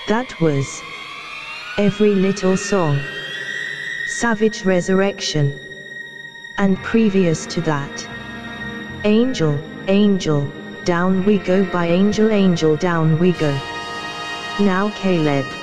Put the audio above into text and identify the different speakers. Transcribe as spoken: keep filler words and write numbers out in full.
Speaker 1: That was Every Little Song, Savage Resurrection. And previous to that, Angel, Angel, Down We Go by Angel Angel Down We Go. Now Caleb.